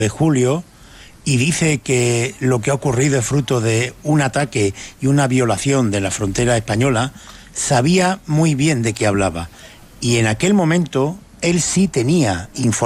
de julio y dice que lo que ha ocurrido es fruto de un ataque y una violación de la frontera española, sabía muy bien de qué hablaba. Y en aquel momento él sí tenía información